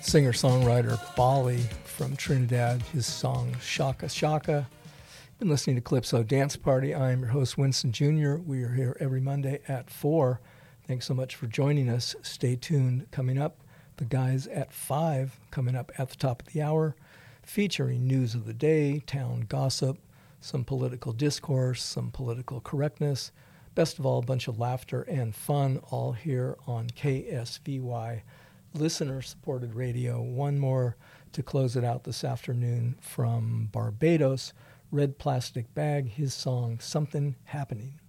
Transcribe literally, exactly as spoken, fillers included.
singer-songwriter Bali from Trinidad, his song Shaka Shaka. You've been listening to Calypso Dance Party. I'm your host, Winston Junior We are here every Monday at four. Thanks so much for joining us. Stay tuned. Coming up, the guys at five, coming up at the top of the hour, featuring news of the day, town gossip, some political discourse, some political correctness. Best of all, a bunch of laughter and fun, all here on K S V Y, listener-supported radio. One more to close it out this afternoon from Barbados, Red Plastic Bag, his song, Something Happening.